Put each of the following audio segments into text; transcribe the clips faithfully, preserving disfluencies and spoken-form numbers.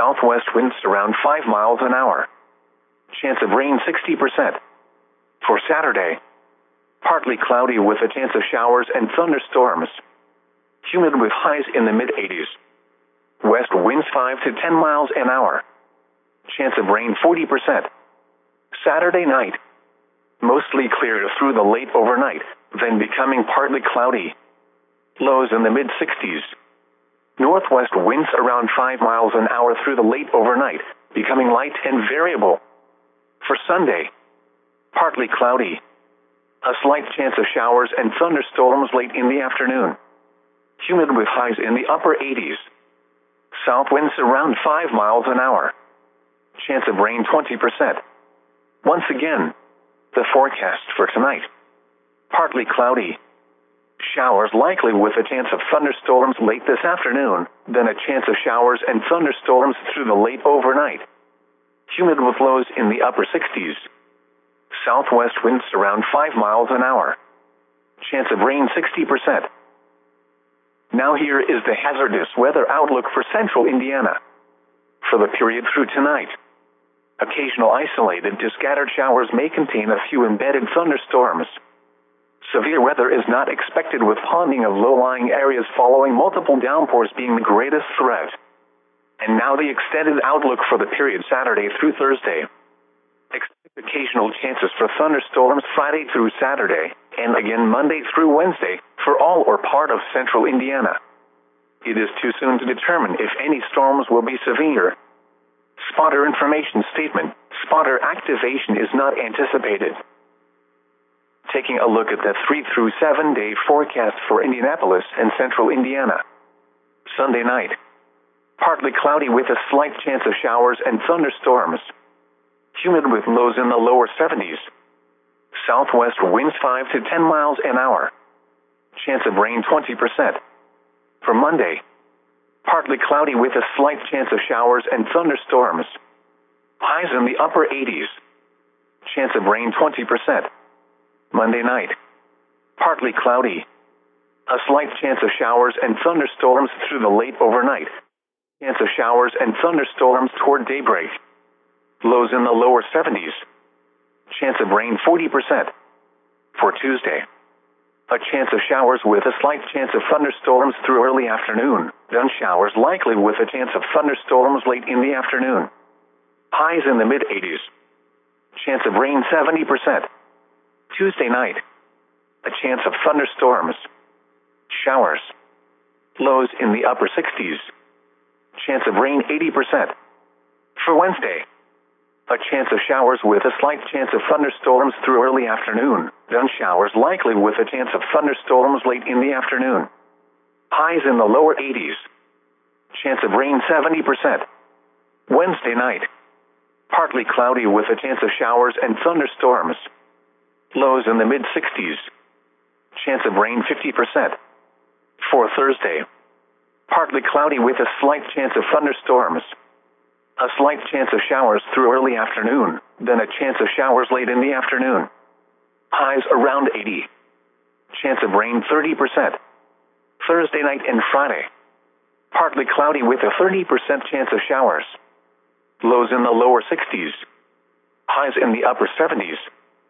southwest winds around five miles an hour. Chance of rain sixty percent. For Saturday, partly cloudy with a chance of showers and thunderstorms. Humid with highs in the mid-eighties. West winds five to ten miles an hour. Chance of rain forty percent. Saturday night, mostly clear through the late overnight, then becoming partly cloudy. Lows in the mid-sixties. Northwest winds around five miles an hour through the late overnight, becoming light and variable. For Sunday, partly cloudy. A slight chance of showers and thunderstorms late in the afternoon. Humid with highs in the upper eighties. South winds around five miles an hour. Chance of rain twenty percent. Once again, the forecast for tonight. Partly cloudy. Showers likely with a chance of thunderstorms late this afternoon, then a chance of showers and thunderstorms through the late overnight. Humid with lows in the upper sixties. Southwest winds around five miles an hour. Chance of rain sixty percent. Now here is the hazardous weather outlook for central Indiana. For the period through tonight, occasional isolated to scattered showers may contain a few embedded thunderstorms. Severe weather is not expected with ponding of low-lying areas following multiple downpours being the greatest threat. And now the extended outlook for the period Saturday through Thursday. Expect occasional chances for thunderstorms Friday through Saturday, and again Monday through Wednesday, for all or part of central Indiana. It is too soon to determine if any storms will be severe. Spotter information statement: spotter activation is not anticipated. Taking a look at the three through seven day forecast for Indianapolis and central Indiana. Sunday night, partly cloudy with a slight chance of showers and thunderstorms. Humid with lows in the lower seventies. Southwest winds five to ten miles an hour. Chance of rain twenty percent. For Monday, partly cloudy with a slight chance of showers and thunderstorms. Highs in the upper eighties. Chance of rain twenty percent. Monday night, partly cloudy. A slight chance of showers and thunderstorms through the late overnight. Chance of showers and thunderstorms toward daybreak. Lows in the lower seventies. Chance of rain forty percent. For Tuesday, a chance of showers with a slight chance of thunderstorms through early afternoon, then showers likely with a chance of thunderstorms late in the afternoon. Highs in the mid-eighties. Chance of rain seventy percent. Tuesday night, a chance of thunderstorms. Showers. Lows in the upper sixties. Chance of rain eighty percent. For Wednesday, a chance of showers with a slight chance of thunderstorms through early afternoon, then showers likely with a chance of thunderstorms late in the afternoon. Highs in the lower eighties. Chance of rain seventy percent. Wednesday night, partly cloudy with a chance of showers and thunderstorms. Lows in the mid-sixties. Chance of rain fifty percent. For Thursday, partly cloudy with a slight chance of thunderstorms. A slight chance of showers through early afternoon, then a chance of showers late in the afternoon. Highs around eighty. Chance of rain thirty percent. Thursday night and Friday, partly cloudy with a thirty percent chance of showers. Lows in the lower sixties. Highs in the upper seventies.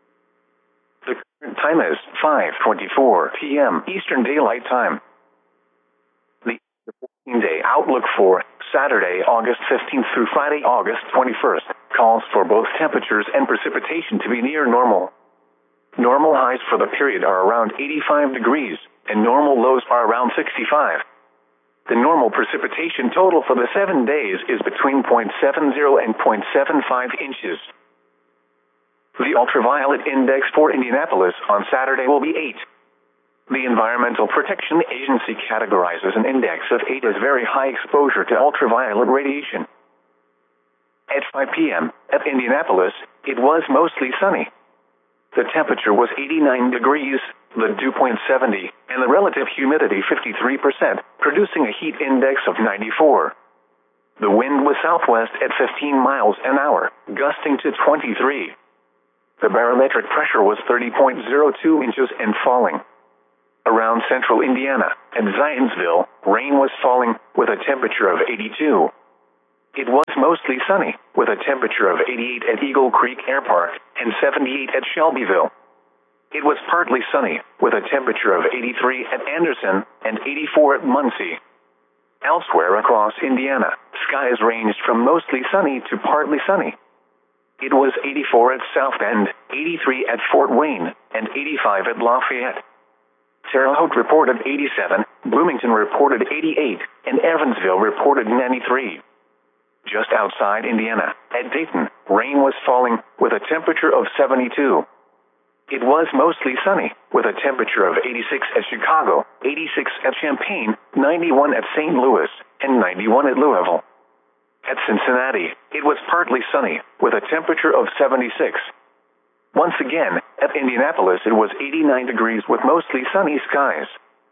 The current time is five twenty-four p m Eastern Daylight Time. The fourteen-day outlook for Saturday, August fifteenth through Friday, August twenty-first, calls for both temperatures and precipitation to be near normal. Normal highs for the period are around eighty-five degrees, and normal lows are around sixty-five. The normal precipitation total for the seven days is between zero point seven zero and zero point seven five inches. The ultraviolet index for Indianapolis on Saturday will be eight. The Environmental Protection Agency categorizes an index of eight as very high exposure to ultraviolet radiation. At five p m at Indianapolis, it was mostly sunny. The temperature was eighty-nine degrees, the dew point seventy, and the relative humidity fifty-three percent, producing a heat index of ninety-four. The wind was southwest at fifteen miles an hour, gusting to twenty-three. The barometric pressure was thirty point zero two inches and falling. Around central Indiana and Zionsville, rain was falling with a temperature of eighty-two. It was mostly sunny, with a temperature of eighty-eight at Eagle Creek Air Park and seventy-eight at Shelbyville. It was partly sunny, with a temperature of eighty-three at Anderson and eighty-four at Muncie. Elsewhere across Indiana, skies ranged from mostly sunny to partly sunny. It was eighty-four at South Bend, eighty-three at Fort Wayne, and eighty-five at Lafayette. Terre Haute reported eighty-seven, Bloomington reported eighty-eight, and Evansville reported ninety-three. Just outside Indiana, at Dayton, rain was falling, with a temperature of seventy-two. It was mostly sunny, with a temperature of eighty-six at Chicago, eighty-six at Champaign, ninety-one at Saint Louis, and ninety-one at Louisville. At Cincinnati, it was partly sunny, with a temperature of seventy-six. Once again, at Indianapolis it was eighty-nine degrees with mostly sunny skies.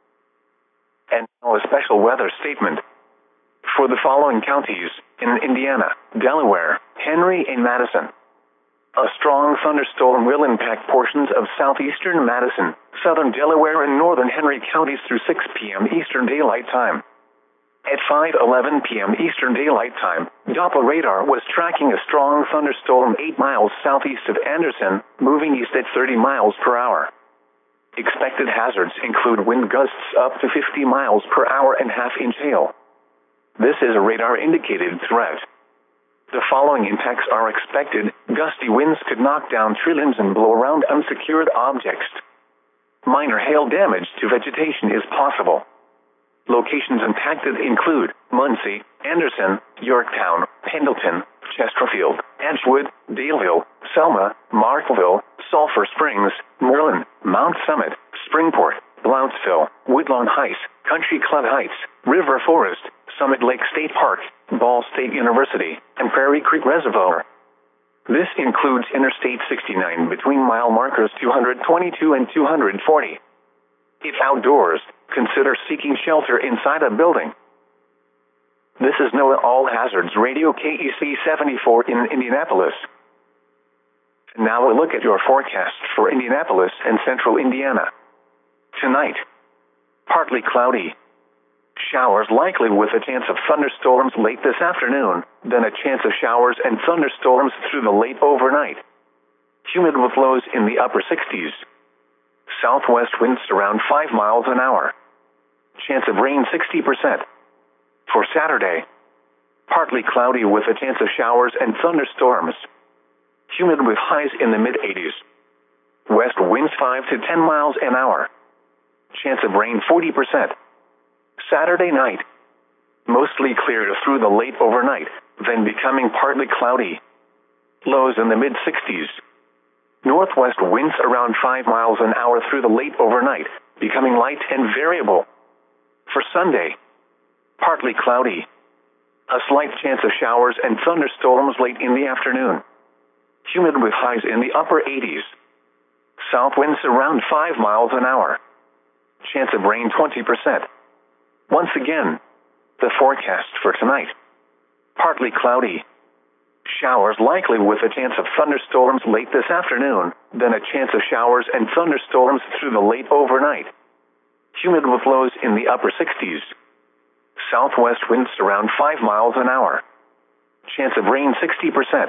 And now a special weather statement. For the following counties, in Indiana, Delaware, Henry, and Madison. A strong thunderstorm will impact portions of southeastern Madison, southern Delaware, and northern Henry counties through six p.m. Eastern Daylight Time. At five eleven p.m. Eastern Daylight Time, Doppler radar was tracking a strong thunderstorm eight miles southeast of Anderson, moving east at thirty miles per hour. Expected hazards include wind gusts up to fifty miles per hour and half-inch hail. This is a radar-indicated threat. The following impacts are expected. Gusty winds could knock down tree limbs and blow around unsecured objects. Minor hail damage to vegetation is possible. Locations impacted include Muncie, Anderson, Yorktown, Pendleton, Chesterfield, Edgewood, Daleville, Selma, Markville, Sulphur Springs, Merlin, Mount Summit, Springport, Blount'sville, Woodlawn Heights, Country Club Heights, River Forest, Summit Lake State Park, Ball State University, and Prairie Creek Reservoir. This includes Interstate sixty-nine between mile markers two hundred twenty-two and two hundred forty. If outdoors, consider seeking shelter inside a building. This is NOAA All Hazards Radio K E C seventy-four in Indianapolis. Now a look at your forecast for Indianapolis and central Indiana. Tonight, partly cloudy. Showers likely with a chance of thunderstorms late this afternoon, then a chance of showers and thunderstorms through the late overnight. Humid with lows in the upper sixties. Southwest winds around five miles an hour. Chance of rain sixty percent. For Saturday, partly cloudy with a chance of showers and thunderstorms. Humid with highs in the mid-eighties. West winds five to ten miles an hour. Chance of rain forty percent. Saturday night, mostly clear through the late overnight, then becoming partly cloudy. Lows in the mid-sixties. Northwest winds around five miles an hour through the late overnight, becoming light and variable. For Sunday, partly cloudy. A slight chance of showers and thunderstorms late in the afternoon. Humid with highs in the upper eighties. South winds around five miles an hour. Chance of rain twenty percent. Once again, the forecast for tonight. Partly cloudy. Showers likely with a chance of thunderstorms late this afternoon, then a chance of showers and thunderstorms through the late overnight. Humid with lows in the upper sixties. Southwest winds around five miles an hour. Chance of rain sixty percent.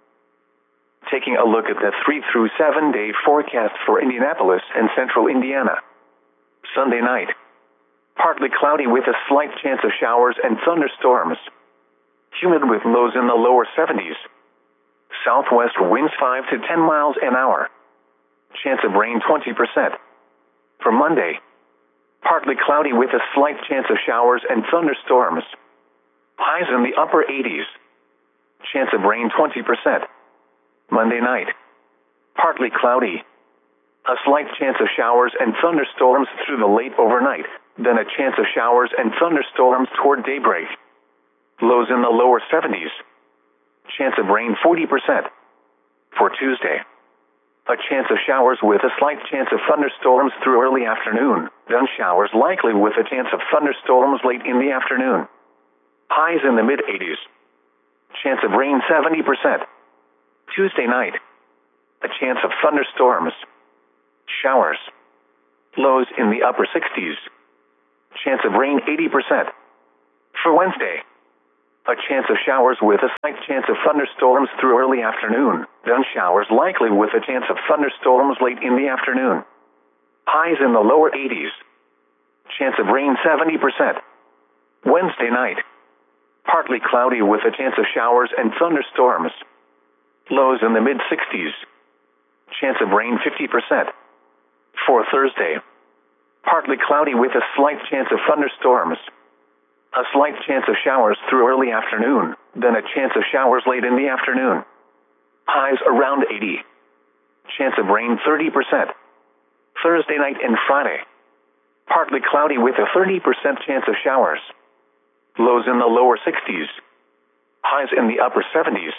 Taking a look at the three through seven day forecast for Indianapolis and central Indiana. Sunday night. Partly cloudy with a slight chance of showers and thunderstorms. Humid with lows in the lower seventies. Southwest winds five to ten miles an hour. Chance of rain twenty percent. For Monday, partly cloudy with a slight chance of showers and thunderstorms. Highs in the upper eighties. Chance of rain twenty percent. Monday night, partly cloudy. A slight chance of showers and thunderstorms through the late overnight, then a chance of showers and thunderstorms toward daybreak. Lows in the lower seventies. Chance of rain forty percent. For Tuesday, a chance of showers with a slight chance of thunderstorms through early afternoon, then showers likely with a chance of thunderstorms late in the afternoon. Highs in the mid-eighties. Chance of rain seventy percent. Tuesday night, a chance of thunderstorms. Showers. Lows in the upper sixties. Chance of rain eighty percent. For Wednesday, A chance of showers with a slight chance of thunderstorms through early afternoon, then showers likely with a chance of thunderstorms late in the afternoon. Highs in the lower eighties. Chance of rain seventy percent. Wednesday night. Partly cloudy with a chance of showers and thunderstorms. Lows in the mid-sixties. Chance of rain fifty percent. For Thursday. Partly cloudy with a slight chance of thunderstorms. A slight chance of showers through early afternoon, then a chance of showers late in the afternoon. Highs around eighty. Chance of rain thirty percent. Thursday night and Friday. Partly cloudy with a thirty percent chance of showers. Lows in the lower sixties. Highs in the upper seventies.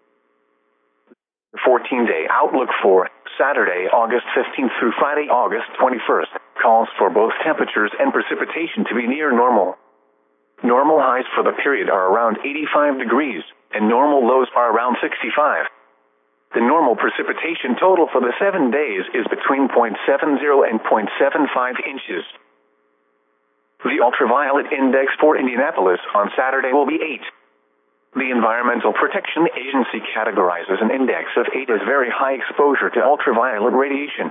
fourteen-day outlook for Saturday, August fifteenth through Friday, August twenty-first, calls for both temperatures and precipitation to be near normal. Normal highs for the period are around eighty-five degrees, and normal lows are around sixty-five. The normal precipitation total for the seven days is between zero point seven zero and zero point seven five inches. The ultraviolet index for Indianapolis on Saturday will be eight. The Environmental Protection Agency categorizes an index of eight as very high exposure to ultraviolet radiation.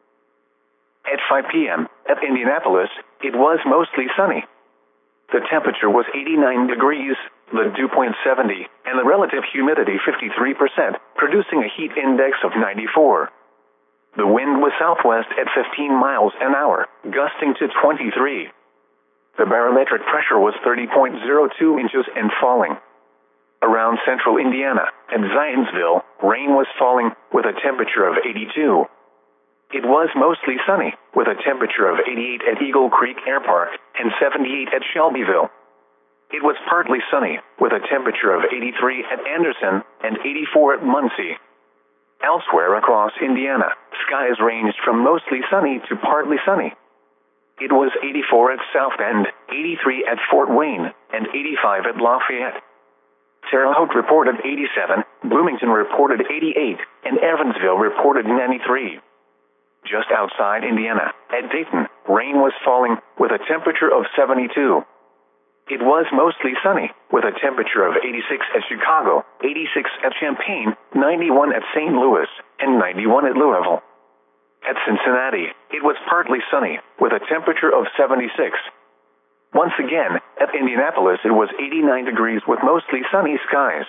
At five p.m. at Indianapolis, it was mostly sunny. The temperature was eighty-nine degrees, the dew point seventy, and the relative humidity fifty-three percent, producing a heat index of ninety-four. The wind was southwest at fifteen miles an hour, gusting to twenty-three. The barometric pressure was thirty point zero two inches and falling. Around central Indiana and Zionsville, rain was falling with a temperature of eighty-two. It was mostly sunny, with a temperature of eighty-eight at Eagle Creek Air Park and seventy-eight at Shelbyville. It was partly sunny, with a temperature of eighty-three at Anderson and eighty-four at Muncie. Elsewhere across Indiana, skies ranged from mostly sunny to partly sunny. It was eighty-four at South Bend, eighty-three at Fort Wayne, and eighty-five at Lafayette. Terre Haute reported eighty-seven, Bloomington reported eighty-eight, and Evansville reported ninety-three. Just outside Indiana, at Dayton, rain was falling with a temperature of seventy-two. It was mostly sunny, with a temperature of eighty-six at Chicago, eighty-six at Champaign, ninety-one at Saint Louis, and ninety-one at Louisville. At Cincinnati, it was partly sunny, with a temperature of seventy-six. Once again, at Indianapolis it was eighty-nine degrees with mostly sunny skies.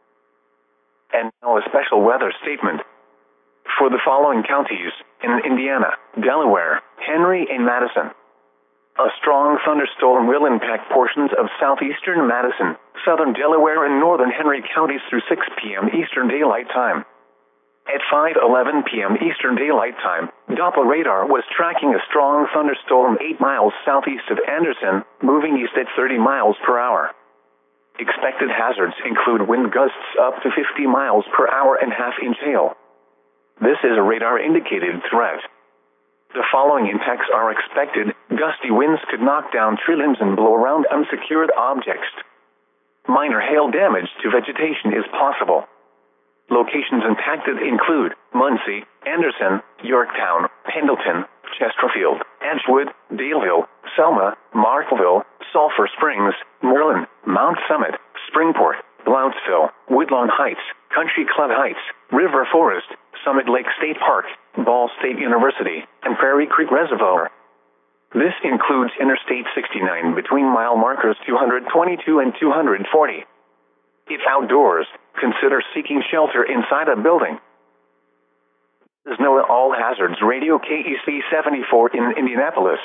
And now a special weather statement. For the following counties, in Indiana, Delaware, Henry, and Madison. A strong thunderstorm will impact portions of southeastern Madison, southern Delaware, and northern Henry counties through six p.m. Eastern Daylight Time. At five eleven p.m. Eastern Daylight Time, Doppler radar was tracking a strong thunderstorm eight miles southeast of Anderson, moving east at thirty miles per hour. Expected hazards include wind gusts up to fifty miles per hour and half-inch hail. This is a radar-indicated threat. The following impacts are expected. Gusty winds could knock down tree limbs and blow around unsecured objects. Minor hail damage to vegetation is possible. Locations impacted include Muncie, Anderson, Yorktown, Pendleton, Chesterfield, Edgewood, Daleville, Selma, Markville, Sulphur Springs, Merlin, Mount Summit, Springport, Blounsville, Woodlawn Heights, Country Club Heights, River Forest, Summit Lake State Park, Ball State University, and Prairie Creek Reservoir. This includes Interstate sixty-nine between mile markers two hundred twenty-two and two hundred forty. If outdoors, consider seeking shelter inside a building. This is NOAA All Hazards Radio K E C seventy-four in Indianapolis.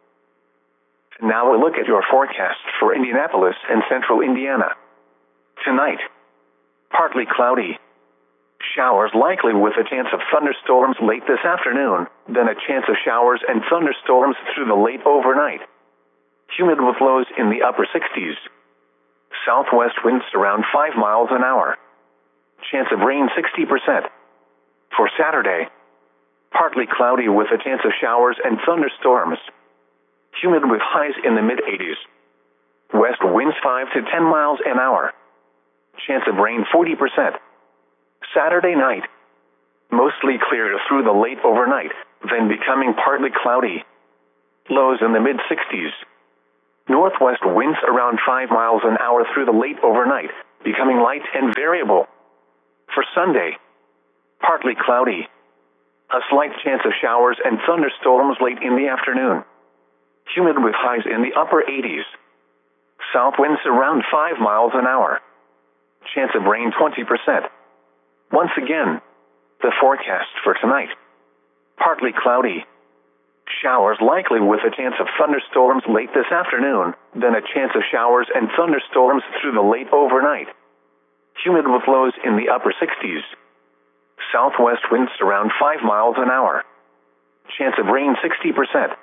Now a look at your forecast for Indianapolis and central Indiana. Tonight, partly cloudy. Showers likely with a chance of thunderstorms late this afternoon, then a chance of showers and thunderstorms through the late overnight. Humid with lows in the upper sixties. Southwest winds around five miles an hour. Chance of rain sixty percent. For Saturday, partly cloudy with a chance of showers and thunderstorms. Humid with highs in the mid-eighties. West winds five to ten miles an hour. Chance of rain forty percent. Saturday night, mostly clear through the late overnight, then becoming partly cloudy. Lows in the mid-sixties. Northwest winds around five miles an hour through the late overnight, becoming light and variable. For Sunday, partly cloudy. A slight chance of showers and thunderstorms late in the afternoon. Humid with highs in the upper eighties. South winds around five miles an hour. Chance of rain twenty percent. Once again, the forecast for tonight. Partly cloudy. Showers likely with a chance of thunderstorms late this afternoon, then a chance of showers and thunderstorms through the late overnight. Humid with lows in the upper sixties. Southwest winds around five miles an hour. Chance of rain sixty percent.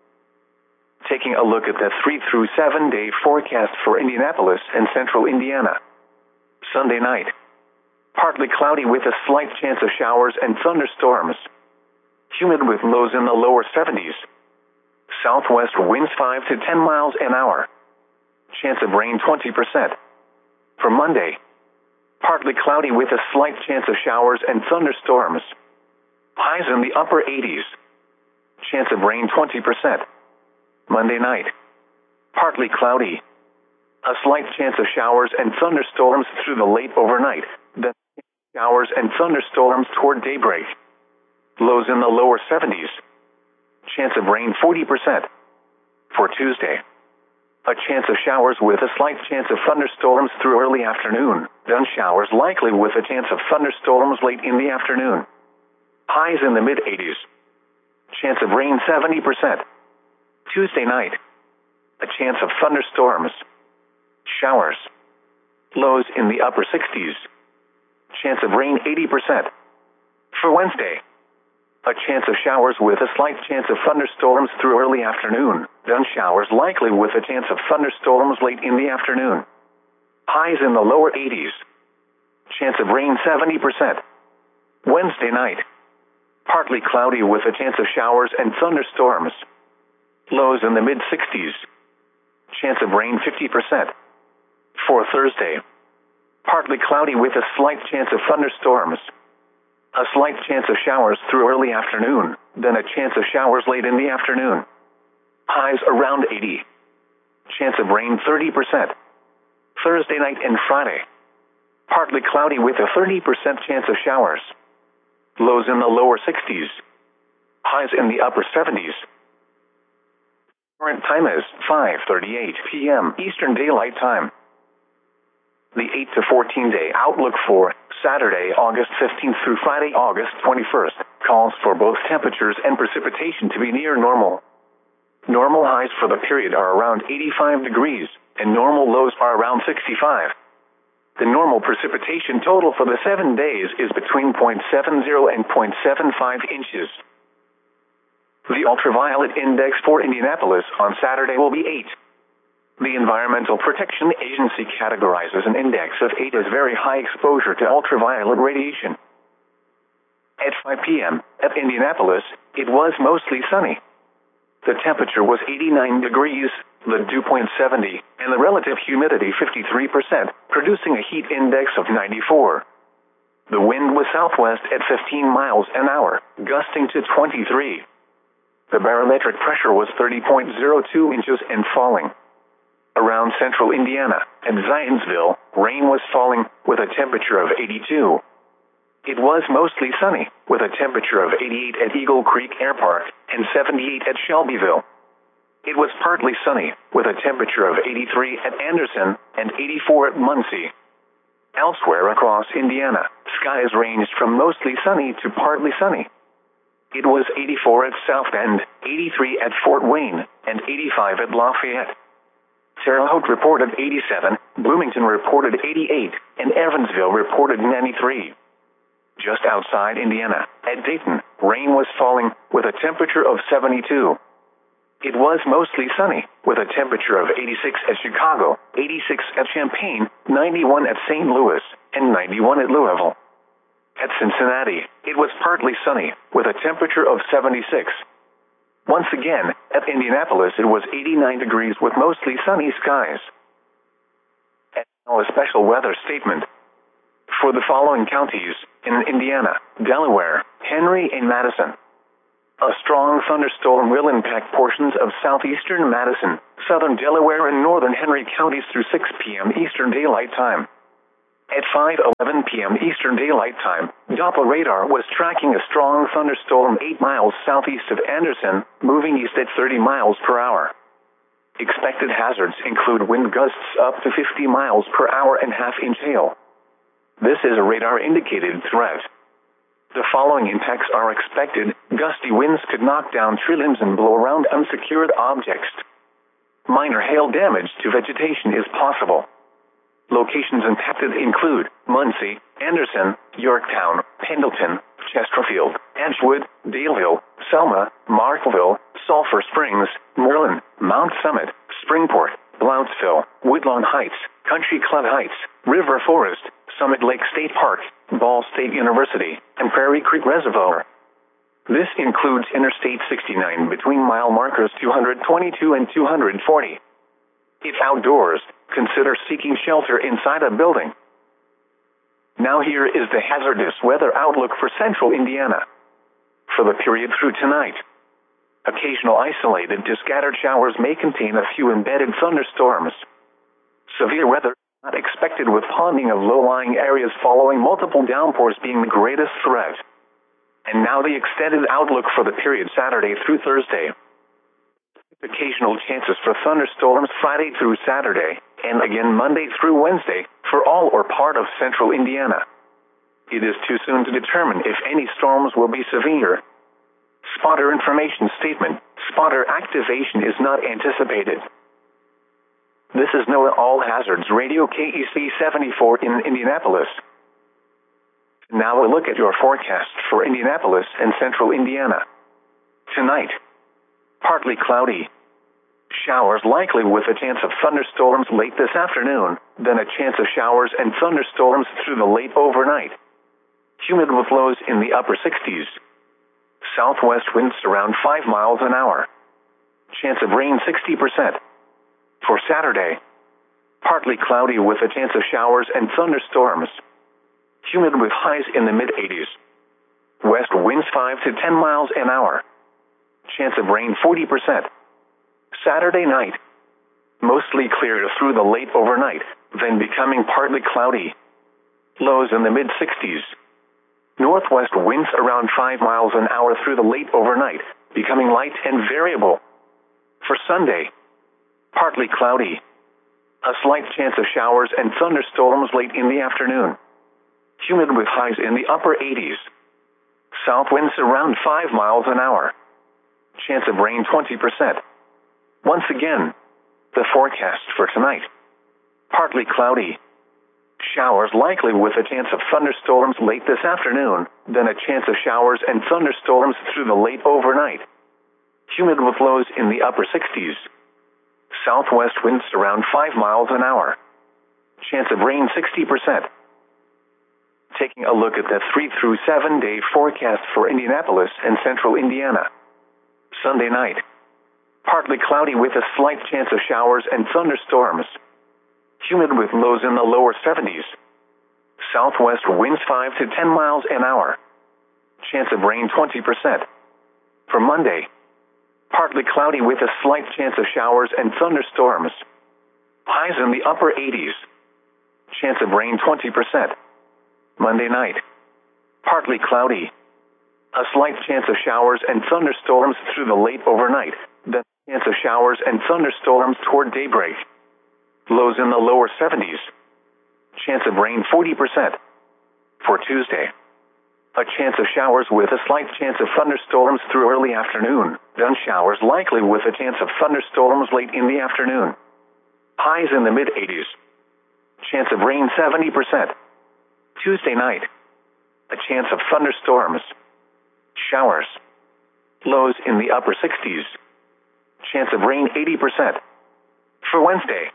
Taking a look at the three through seven day forecast for Indianapolis and central Indiana. Sunday night. Partly cloudy with a slight chance of showers and thunderstorms. Humid with lows in the lower seventies. Southwest winds five to ten miles an hour. Chance of rain twenty percent. For Monday, partly cloudy with a slight chance of showers and thunderstorms. Highs in the upper eighties. Chance of rain twenty percent. Monday night, partly cloudy. A slight chance of showers and thunderstorms through the late overnight, then showers and thunderstorms toward daybreak. Lows in the lower seventies. Chance of rain forty percent. For Tuesday, a chance of showers with a slight chance of thunderstorms through early afternoon, then showers likely with a chance of thunderstorms late in the afternoon. Highs in the mid eighties. Chance of rain seventy percent. Tuesday night, a chance of thunderstorms. Showers. Lows in the upper sixties. Chance of rain eighty percent. For Wednesday, a chance of showers with a slight chance of thunderstorms through early afternoon, then showers likely with a chance of thunderstorms late in the afternoon. Highs in the lower eighties. Chance of rain seventy percent. Wednesday night, partly cloudy with a chance of showers and thunderstorms. Lows in the mid sixties. Chance of rain fifty percent. For Thursday, partly cloudy with a slight chance of thunderstorms. A slight chance of showers through early afternoon, then a chance of showers late in the afternoon. Highs around eighty. Chance of rain thirty percent. Thursday night and Friday, partly cloudy with a thirty percent chance of showers. Lows in the lower sixties. Highs in the upper seventies. Current time is five thirty-eight p m Eastern Daylight Time. The eight to fourteen day outlook for Saturday, August fifteenth through Friday, August twenty-first, calls for both temperatures and precipitation to be near normal. Normal highs for the period are around eighty-five degrees, and normal lows are around sixty-five. The normal precipitation total for the seven days is between zero point seven zero and zero point seven five inches. The ultraviolet index for Indianapolis on Saturday will be eight. The Environmental Protection Agency categorizes an index of eight as very high exposure to ultraviolet radiation. At five p m at Indianapolis, it was mostly sunny. The temperature was eighty-nine degrees, the dew point seventy, and the relative humidity fifty-three percent, producing a heat index of ninety-four. The wind was southwest at fifteen miles an hour, gusting to twenty-three. The barometric pressure was thirty point zero two inches and falling. Around central Indiana and Zionsville, rain was falling with a temperature of eighty-two. It was mostly sunny, with a temperature of eighty-eight at Eagle Creek Air Park and seventy-eight at Shelbyville. It was partly sunny, with a temperature of eighty-three at Anderson and eighty-four at Muncie. Elsewhere across Indiana, skies ranged from mostly sunny to partly sunny. It was eighty-four at South Bend, eighty-three at Fort Wayne, and eighty-five at Lafayette. Terre Haute reported eighty-seven, Bloomington reported eighty-eight, and Evansville reported ninety-three. Just outside Indiana, at Dayton, rain was falling, with a temperature of seventy-two. It was mostly sunny, with a temperature of eighty-six at Chicago, eighty-six at Champaign, ninety-one at Saint Louis, and ninety-one at Louisville. At Cincinnati, it was partly sunny, with a temperature of seventy-six. Once again, at Indianapolis it was eighty-nine degrees with mostly sunny skies. And now a special weather statement. For the following counties, in Indiana, Delaware, Henry, and Madison. A strong thunderstorm will impact portions of southeastern Madison, southern Delaware and northern Henry counties through six p.m. Eastern Daylight Time. At five eleven p.m. Eastern Daylight Time, Doppler radar was tracking a strong thunderstorm eight miles southeast of Anderson, moving east at thirty miles per hour. Expected hazards include wind gusts up to fifty miles per hour and half-inch hail. This is a radar-indicated threat. The following impacts are expected. Gusty winds could knock down tree limbs and blow around unsecured objects. Minor hail damage to vegetation is possible. Locations impacted include Muncie, Anderson, Yorktown, Pendleton, Chesterfield, Edgewood, Daleville, Selma, Markville, Sulphur Springs, Merlin, Mount Summit, Springport, Blounsville, Woodlawn Heights, Country Club Heights, River Forest, Summit Lake State Park, Ball State University, and Prairie Creek Reservoir. This includes Interstate sixty-nine between mile markers two twenty-two and two forty. If outdoors, consider seeking shelter inside a building. Now here is the hazardous weather outlook for central Indiana. For the period through tonight, occasional isolated to scattered showers may contain a few embedded thunderstorms. Severe weather not expected with ponding of low-lying areas following multiple downpours being the greatest threat. And now the extended outlook for the period Saturday through Thursday. Occasional chances for thunderstorms Friday through Saturday, and again Monday through Wednesday, for all or part of central Indiana. It is too soon to determine if any storms will be severe. Spotter information statement: spotter activation is not anticipated. This is NOAA All Hazards Radio K E C seventy-four in Indianapolis. Now a look at your forecast for Indianapolis and central Indiana. Tonight, partly cloudy. Showers likely with a chance of thunderstorms late this afternoon, then a chance of showers and thunderstorms through the late overnight. Humid with lows in the upper sixties. Southwest winds around five miles an hour. Chance of rain sixty percent. For Saturday, partly cloudy with a chance of showers and thunderstorms. Humid with highs in the mid-eighties. West winds five to ten miles an hour. Chance of rain forty percent. Saturday night, mostly clear through the late overnight, then becoming partly cloudy. Lows in the mid-sixties. Northwest winds around five miles an hour through the late overnight, becoming light and variable. For Sunday, partly cloudy. A slight chance of showers and thunderstorms late in the afternoon. Humid with highs in the upper eighties. South winds around five miles an hour. Chance of rain twenty percent. Once again, the forecast for tonight. Partly cloudy. Showers likely with a chance of thunderstorms late this afternoon, then a chance of showers and thunderstorms through the late overnight. Humid with lows in the upper sixties. Southwest winds around five miles an hour. Chance of rain sixty percent. Taking a look at the three through seven day forecast for Indianapolis and central Indiana. Sunday night, partly cloudy with a slight chance of showers and thunderstorms. Humid with lows in the lower seventies. Southwest winds five to ten miles an hour. Chance of rain twenty percent. For Monday, partly cloudy with a slight chance of showers and thunderstorms. Highs in the upper eighties. Chance of rain twenty percent. Monday night, partly cloudy. A slight chance of showers and thunderstorms through the late overnight, then a chance of showers and thunderstorms toward daybreak. Lows in the lower seventies. Chance of rain forty percent. For Tuesday, a chance of showers with a slight chance of thunderstorms through early afternoon, then showers likely with a chance of thunderstorms late in the afternoon. Highs in the mid-eighties. Chance of rain seventy percent. Tuesday night, a chance of thunderstorms. Showers. Lows in the upper sixties. Chance of rain eighty percent. For Wednesday,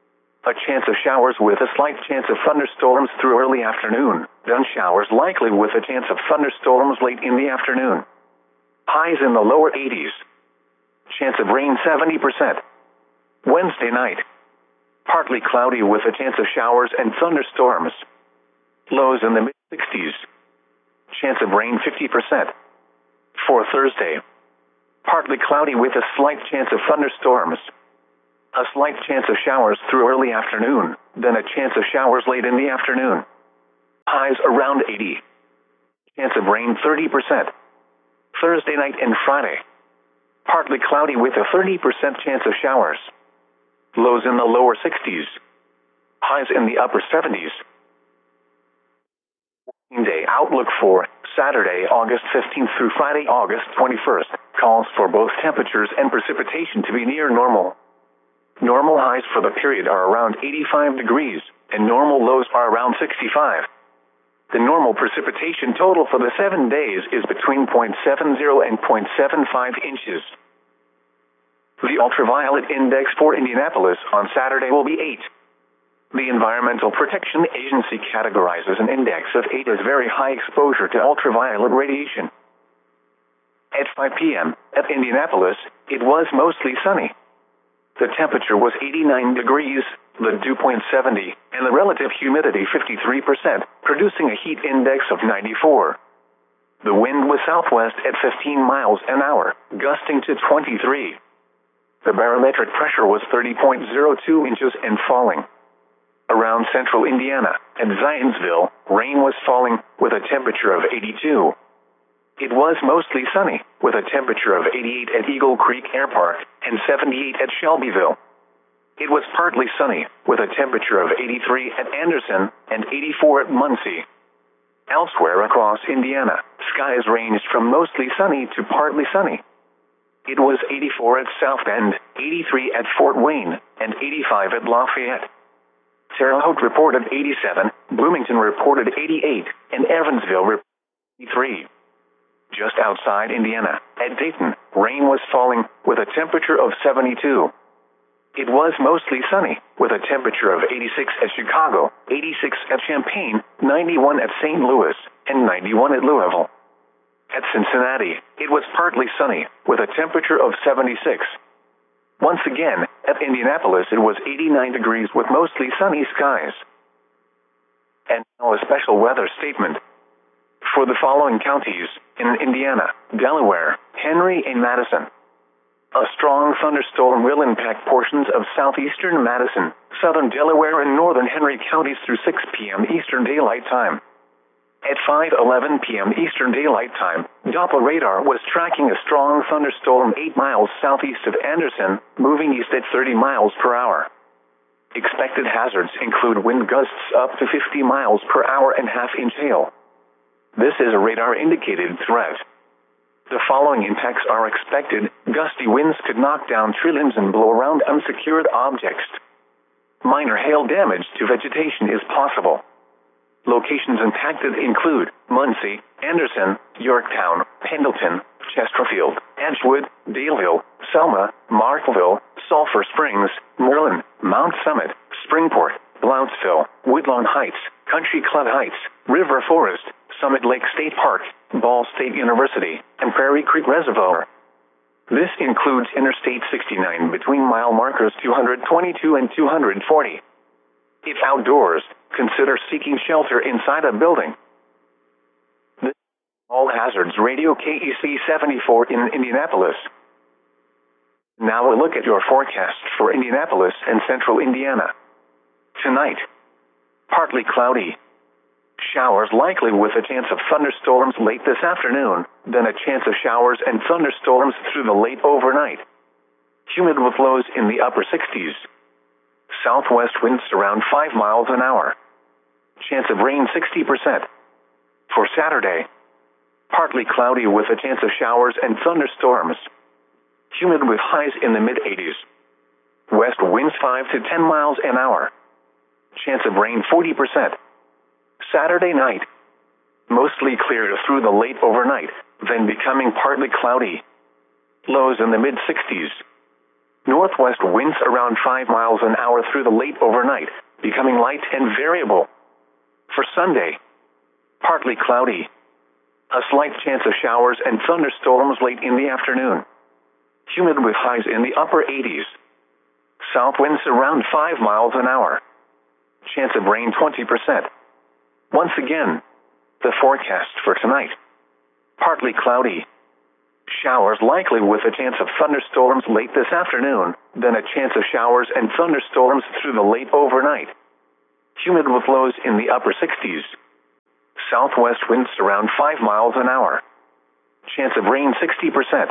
a chance of showers with a slight chance of thunderstorms through early afternoon, then showers likely with a chance of thunderstorms late in the afternoon. Highs in the lower eighties. Chance of rain seventy percent. Wednesday night, partly cloudy with a chance of showers and thunderstorms. Lows in the mid-sixties. Chance of rain fifty percent. For Thursday, partly cloudy with a slight chance of thunderstorms. A slight chance of showers through early afternoon, then a chance of showers late in the afternoon. Highs around eighty. Chance of rain thirty percent. Thursday night and Friday. Partly cloudy with a thirty percent chance of showers. Lows in the lower sixties. Highs in the upper seventies. Day outlook for Saturday, August fifteenth through Friday, August twenty-first, calls for both temperatures and precipitation to be near normal. Normal highs for the period are around eighty-five degrees, and normal lows are around sixty-five. The normal precipitation total for the seven days is between zero point seven zero and zero point seven five inches. The ultraviolet index for Indianapolis on Saturday will be eight. The Environmental Protection Agency categorizes an index of eight as very high exposure to ultraviolet radiation. At five p m at Indianapolis, it was mostly sunny. The temperature was eighty-nine degrees, the dew point seventy, and the relative humidity fifty-three percent, producing a heat index of ninety-four. The wind was southwest at fifteen miles an hour, gusting to twenty-three. The barometric pressure was thirty point zero two inches and falling. Around central Indiana, at Zionsville, rain was falling, with a temperature of eighty-two. It was mostly sunny, with a temperature of eighty-eight at Eagle Creek Air Park, and seventy-eight at Shelbyville. It was partly sunny, with a temperature of eighty-three at Anderson, and eighty-four at Muncie. Elsewhere across Indiana, skies ranged from mostly sunny to partly sunny. It was eighty-four at South Bend, eighty-three at Fort Wayne, and eighty-five at Lafayette. Terre Haute reported eighty-seven, Bloomington reported eighty-eight, and Evansville reported eighty-three. Just outside Indiana, at Dayton, rain was falling, with a temperature of seventy-two. It was mostly sunny, with a temperature of eighty-six at Chicago, eighty-six at Champaign, ninety-one at Saint Louis, and ninety-one at Louisville. At Cincinnati, it was partly sunny, with a temperature of seventy-six. Once again, at Indianapolis it was eighty-nine degrees with mostly sunny skies. And now a special weather statement. For the following counties, in Indiana, Delaware, Henry, and Madison. A strong thunderstorm will impact portions of southeastern Madison, southern Delaware, and northern Henry counties through six p m Eastern Daylight Time. At five eleven p m Eastern Daylight Time, Doppler radar was tracking a strong thunderstorm eight miles southeast of Anderson, moving east at thirty miles per hour. Expected hazards include wind gusts up to fifty miles per hour and half-inch hail. This is a radar-indicated threat. The following impacts are expected. Gusty winds could knock down tree limbs and blow around unsecured objects. Minor hail damage to vegetation is possible. Locations impacted include Muncie, Anderson, Yorktown, Pendleton, Chesterfield, Edgewood, Daleville, Selma, Markville, Sulphur Springs, Merlin, Mount Summit, Springport, Blounsville, Woodlawn Heights, Country Club Heights, River Forest, Summit Lake State Park, Ball State University, and Prairie Creek Reservoir. This includes Interstate sixty-nine between mile markers two hundred twenty-two and two hundred forty. If outdoors, consider seeking shelter inside a building. This is All Hazards Radio K E C seventy-four in Indianapolis. Now a look at your forecast for Indianapolis and central Indiana. Tonight, partly cloudy. Showers likely with a chance of thunderstorms late this afternoon, then a chance of showers and thunderstorms through the late overnight. Humid with lows in the upper sixties. Southwest winds around five miles an hour. Chance of rain sixty percent. For Saturday, partly cloudy with a chance of showers and thunderstorms. Humid with highs in the mid-eighties. West winds five to ten miles an hour. Chance of rain forty percent. Saturday night, mostly clear through the late overnight, then becoming partly cloudy. Lows in the mid-sixties. Northwest winds around five miles an hour through the late overnight, becoming light and variable. For Sunday, partly cloudy. A slight chance of showers and thunderstorms late in the afternoon. Humid with highs in the upper eighties. South winds around five miles an hour. Chance of rain twenty percent. Once again, the forecast for tonight. Partly cloudy. Showers likely with a chance of thunderstorms late this afternoon, then a chance of showers and thunderstorms through the late overnight. Humid with lows in the upper sixties. Southwest winds around five miles an hour. Chance of rain sixty percent.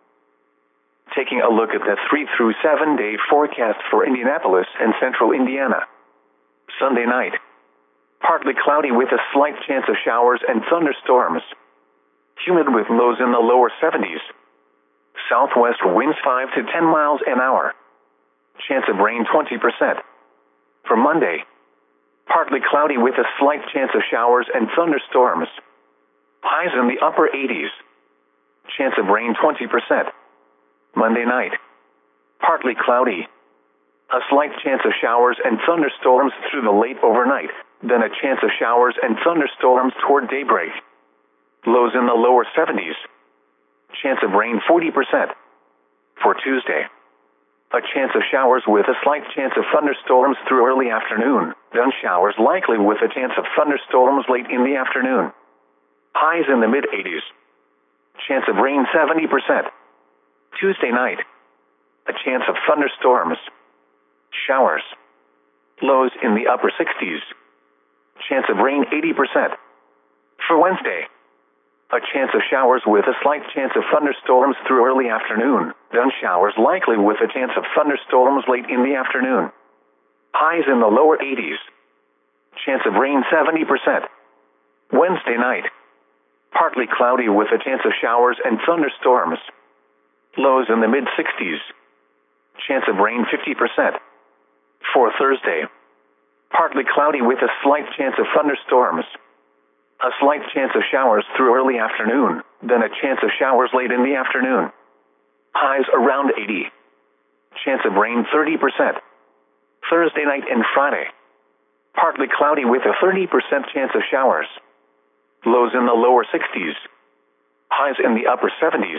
Taking a look at the three through seven day forecast for Indianapolis and central Indiana. Sunday night. Partly cloudy with a slight chance of showers and thunderstorms. Humid with lows in the lower seventies. Southwest winds five to ten miles an hour. Chance of rain twenty percent. For Monday. Partly cloudy with a slight chance of showers and thunderstorms. Highs in the upper eighties. Chance of rain twenty percent. Monday night. Partly cloudy. A slight chance of showers and thunderstorms through the late overnight, then a chance of showers and thunderstorms toward daybreak. Lows in the lower seventies. Chance of rain forty percent. For Tuesday. A chance of showers with a slight chance of thunderstorms through early afternoon, then showers likely with a chance of thunderstorms late in the afternoon. Highs in the mid eighties. Chance of rain seventy percent. Tuesday night. A chance of thunderstorms. Showers. Lows in the upper sixties. Chance of rain eighty percent. For Wednesday. A chance of showers with a slight chance of thunderstorms through early afternoon, then showers likely with a chance of thunderstorms late in the afternoon. Highs in the lower eighties. Chance of rain seventy percent. Wednesday night. Partly cloudy with a chance of showers and thunderstorms. Lows in the mid sixties. Chance of rain fifty percent. For Thursday. Partly cloudy with a slight chance of thunderstorms. A slight chance of showers through early afternoon, then a chance of showers late in the afternoon. Highs around eighty. Chance of rain thirty percent. Thursday night and Friday. Partly cloudy with a thirty percent chance of showers. Lows in the lower sixties. Highs in the upper seventies.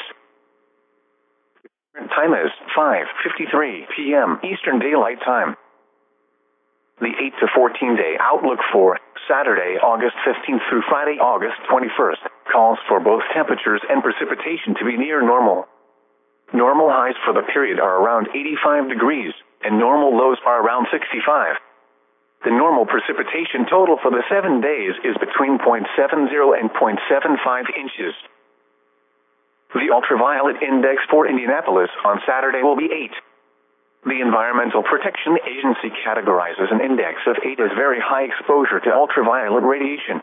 Time is five fifty-three p m Eastern Daylight Time. The eight to fourteen day outlook for Saturday, August fifteenth through Friday, August twenty-first, calls for both temperatures and precipitation to be near normal. Normal highs for the period are around eighty-five degrees, and normal lows are around sixty-five. The normal precipitation total for the seven days is between zero point seven zero and zero point seven five inches. The ultraviolet index for Indianapolis on Saturday will be eight. The Environmental Protection Agency categorizes an index of eight as very high exposure to ultraviolet radiation.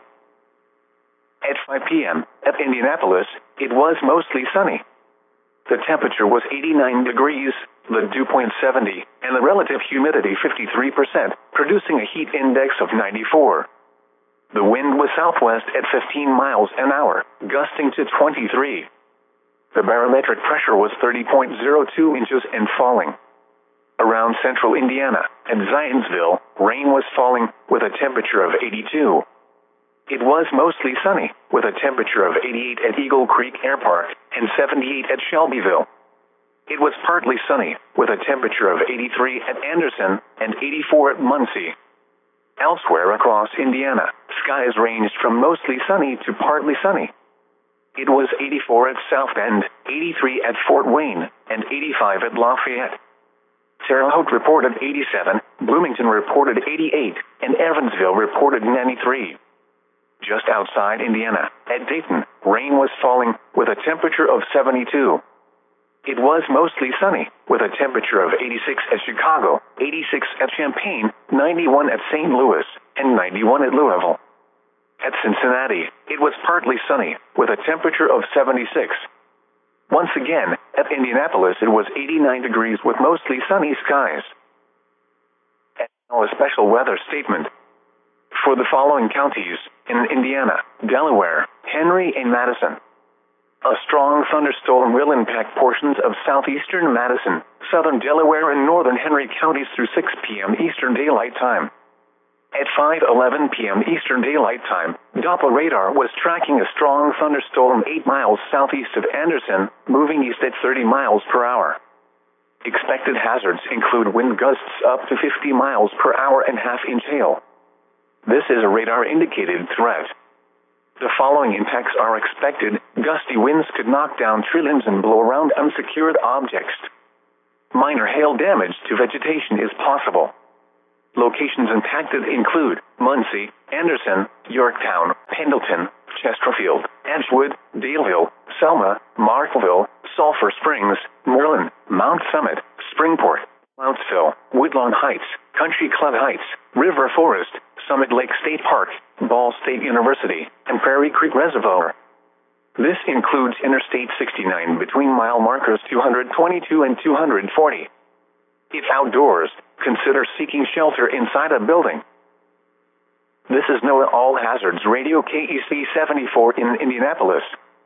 At five p m at Indianapolis, it was mostly sunny. The temperature was eighty-nine degrees, the dew point seventy, and the relative humidity fifty-three percent, producing a heat index of ninety-four. The wind was southwest at fifteen miles an hour, gusting to twenty-three. The barometric pressure was thirty point zero two inches and falling. Around central Indiana and Zionsville, rain was falling with a temperature of eighty-two. It was mostly sunny with a temperature of eighty-eight at Eagle Creek Air Park and seventy-eight at Shelbyville. It was partly sunny with a temperature of eighty-three at Anderson and eighty-four at Muncie. Elsewhere across Indiana, skies ranged from mostly sunny to partly sunny. It was eighty-four at South Bend, eighty-three at Fort Wayne, and eighty-five at Lafayette. Terre Haute reported eighty-seven, Bloomington reported eighty-eight, and Evansville reported ninety-three. Just outside Indiana, at Dayton, rain was falling with a temperature of seventy-two. It was mostly sunny with a temperature of eighty-six at Chicago, eighty-six at Champaign, ninety-one at Saint Louis, and ninety-one at Louisville. At Cincinnati, it was partly sunny with a temperature of seventy-six. Once again, at Indianapolis it was eighty-nine degrees with mostly sunny skies. And now a special weather statement. For the following counties, in Indiana, Delaware, Henry, and Madison. A strong thunderstorm will impact portions of southeastern Madison, southern Delaware, and northern Henry counties through six p m Eastern Daylight Time. At five eleven p m Eastern Daylight Time, Doppler radar was tracking a strong thunderstorm eight miles southeast of Anderson, moving east at thirty miles per hour. Expected hazards include wind gusts up to fifty miles per hour and half-inch hail. This is a radar-indicated threat. The following impacts are expected. Gusty winds could knock down tree limbs and blow around unsecured objects. Minor hail damage to vegetation is possible. Locations impacted include Muncie, Anderson, Yorktown, Pendleton, Chesterfield, Edgewood, Daleville, Selma, Markville, Sulphur Springs, Merlin, Mount Summit, Springport, Lounsville, Woodlawn Heights, Country Club Heights, River Forest, Summit Lake State Park, Ball State University, and Prairie Creek Reservoir. This includes Interstate sixty-nine between mile markers two hundred twenty-two and two hundred forty. If outdoors, consider seeking shelter inside a building. This is NOAA All Hazards Radio K E C seventy-four in Indianapolis.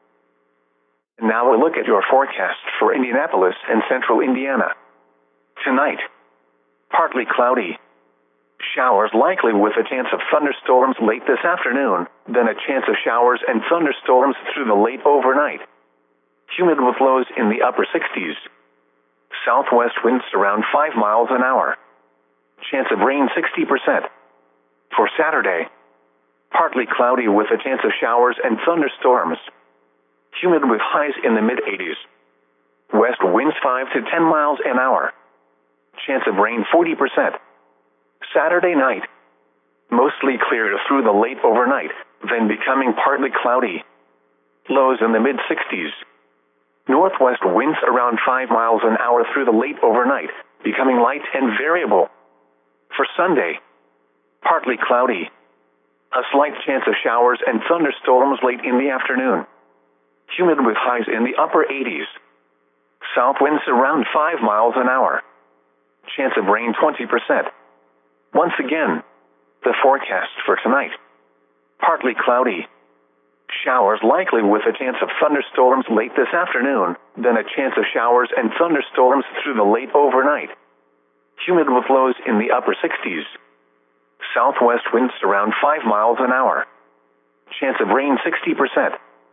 And now a look at your forecast for Indianapolis and central Indiana. Tonight, partly cloudy. Showers likely with a chance of thunderstorms late this afternoon, then a chance of showers and thunderstorms through the late overnight. Humid with lows in the upper sixties. Southwest winds around five miles an hour. Chance of rain sixty percent. For Saturday, partly cloudy with a chance of showers and thunderstorms. Humid with highs in the mid-eighties. West winds five to ten miles an hour. Chance of rain forty percent. Saturday night, mostly clear through the late overnight, then becoming partly cloudy. Lows in the mid-sixties. Northwest winds around five miles an hour through the late overnight, becoming light and variable. For Sunday, partly cloudy. A slight chance of showers and thunderstorms late in the afternoon. Humid with highs in the upper eighties. South winds around five miles an hour. Chance of rain twenty percent. Once again, the forecast for tonight. Partly cloudy. Showers likely with a chance of thunderstorms late this afternoon, then a chance of showers and thunderstorms through the late overnight. Humid with lows in the upper sixties. Southwest winds around five miles an hour. Chance of rain sixty percent.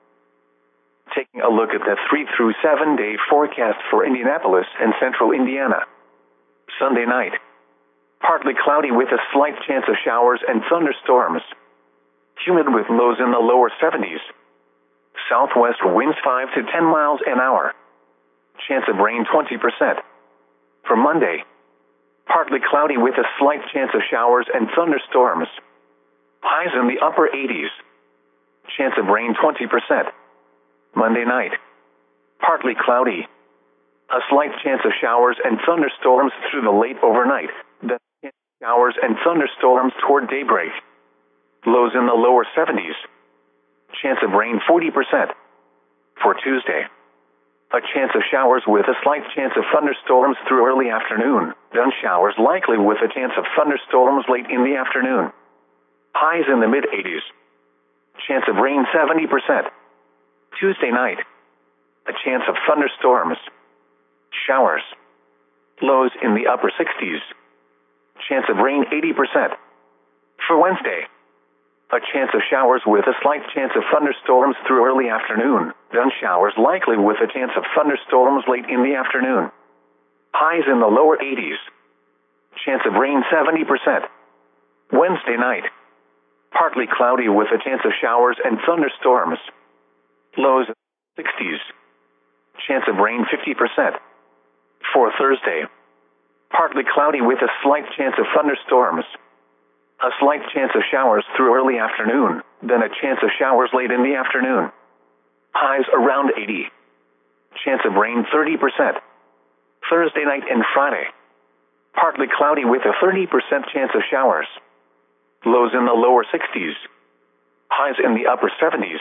Taking a look at the three through seven day forecast for Indianapolis and central Indiana. Sunday night. Partly cloudy with a slight chance of showers and thunderstorms. Humid with lows in the lower seventies. Southwest winds five to ten miles an hour. Chance of rain twenty percent. For Monday, partly cloudy with a slight chance of showers and thunderstorms. Highs in the upper eighties. Chance of rain twenty percent. Monday night, partly cloudy. A slight chance of showers and thunderstorms through the late overnight, then showers and thunderstorms toward daybreak. Lows in the lower seventies. Chance of rain forty percent. For Tuesday, a chance of showers with a slight chance of thunderstorms through early afternoon, then showers likely with a chance of thunderstorms late in the afternoon. Highs in the mid-eighties. Chance of rain seventy percent. Tuesday night, a chance of thunderstorms. Showers. Lows in the upper sixties. Chance of rain eighty percent. For Wednesday, a chance of showers with a slight chance of thunderstorms through early afternoon, then showers likely with a chance of thunderstorms late in the afternoon. Highs in the lower eighties. Chance of rain seventy percent. Wednesday night, partly cloudy with a chance of showers and thunderstorms. Lows sixties. Chance of rain fifty percent. For Thursday, partly cloudy with a slight chance of thunderstorms. A slight chance of showers through early afternoon, then a chance of showers late in the afternoon. Highs around eighty. Chance of rain thirty percent. Thursday night and Friday, partly cloudy with a thirty percent chance of showers. Lows in the lower sixties. Highs in the upper seventies.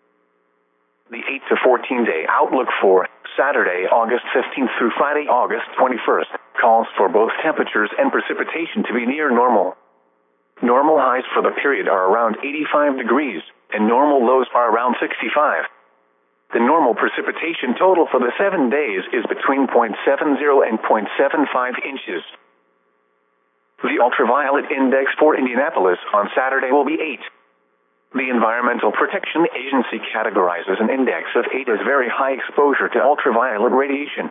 The eight to fourteen day outlook for Saturday, August fifteenth through Friday, August twenty-first, calls for both temperatures and precipitation to be near normal. Normal highs for the period are around eighty-five degrees, and normal lows are around sixty-five. The normal precipitation total for the seven days is between zero point seven zero and zero point seven five inches. The ultraviolet index for Indianapolis on Saturday will be eight. The Environmental Protection Agency categorizes an index of eight as very high exposure to ultraviolet radiation.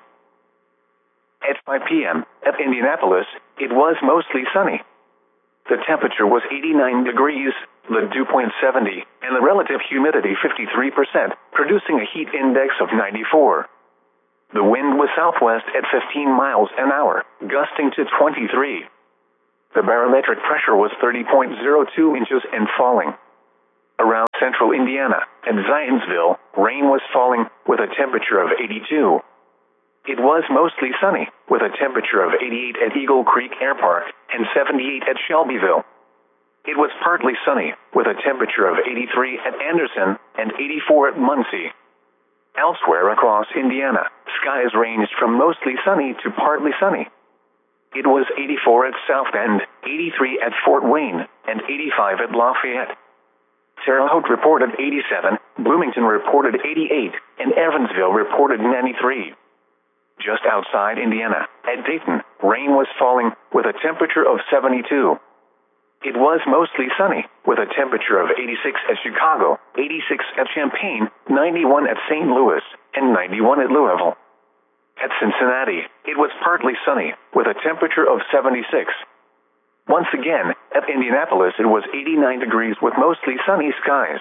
At five p.m. at Indianapolis, it was mostly sunny. The temperature was eighty-nine degrees, the dew point seventy, and the relative humidity fifty-three percent, producing a heat index of ninety-four. The wind was southwest at fifteen miles an hour, gusting to twenty-three. The barometric pressure was thirty point zero two inches and falling. Around central Indiana and Zionsville, rain was falling with a temperature of eighty-two. It was mostly sunny, with a temperature of eighty-eight at Eagle Creek Air Park and seventy-eight at Shelbyville. It was partly sunny, with a temperature of eighty-three at Anderson and eighty-four at Muncie. Elsewhere across Indiana, skies ranged from mostly sunny to partly sunny. It was eighty-four at South Bend, eighty-three at Fort Wayne, and eighty-five at Lafayette. Terre Haute reported eighty-seven, Bloomington reported eighty-eight, and Evansville reported ninety-three. Just outside Indiana, at Dayton, rain was falling with a temperature of seventy-two. It was mostly sunny, with a temperature of eighty-six at Chicago, eighty-six at Champaign, ninety-one at Saint Louis, and ninety-one at Louisville. At Cincinnati, it was partly sunny, with a temperature of seventy-six. Once again, at Indianapolis it was eighty-nine degrees with mostly sunny skies.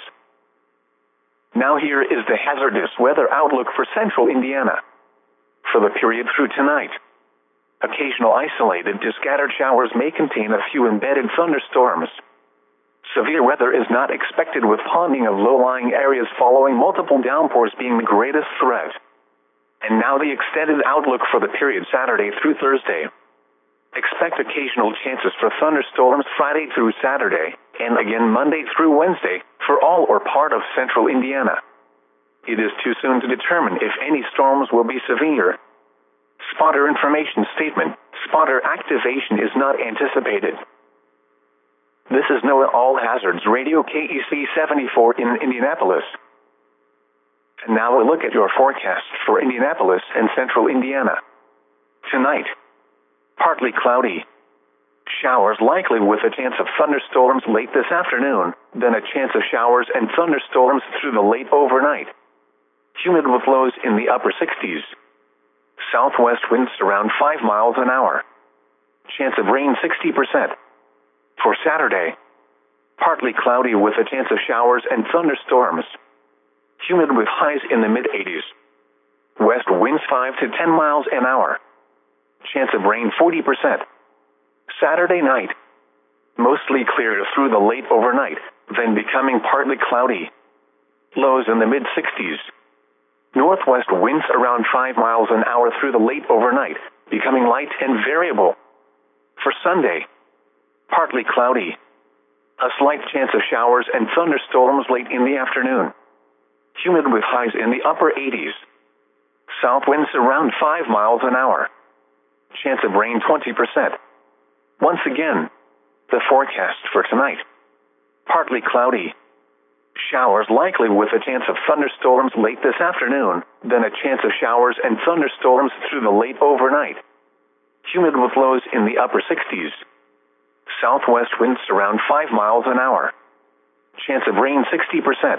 Now here is the hazardous weather outlook for central Indiana. For the period through tonight, occasional isolated to scattered showers may contain a few embedded thunderstorms. Severe weather is not expected, with ponding of low-lying areas following multiple downpours being the greatest threat. And now the extended outlook for the period Saturday through Thursday. Expect occasional chances for thunderstorms Friday through Saturday, and again Monday through Wednesday, for all or part of central Indiana. It is too soon to determine if any storms will be severe. Spotter information statement: spotter activation is not anticipated. This is NOAA All Hazards Radio K E C seventy-four in Indianapolis. And now a look at your forecast for Indianapolis and central Indiana. Tonight, partly cloudy. Showers likely with a chance of thunderstorms late this afternoon, then a chance of showers and thunderstorms through the late overnight. Humid with lows in the upper sixties. Southwest winds around five miles an hour. Chance of rain sixty percent. For Saturday, partly cloudy with a chance of showers and thunderstorms. Humid with highs in the mid-eighties. West winds five to ten miles an hour. Chance of rain forty percent. Saturday night, mostly clear through the late overnight, then becoming partly cloudy. Lows in the mid-sixties. Northwest winds around five miles an hour through the late overnight, becoming light and variable. For Sunday, partly cloudy. A slight chance of showers and thunderstorms late in the afternoon. Humid with highs in the upper eighties. South winds around five miles an hour. Chance of rain twenty percent. Once again, the forecast for tonight. Partly cloudy. Showers likely with a chance of thunderstorms late this afternoon, then a chance of showers and thunderstorms through the late overnight. Humid with lows in the upper sixties. Southwest winds around five miles an hour. Chance of rain sixty percent.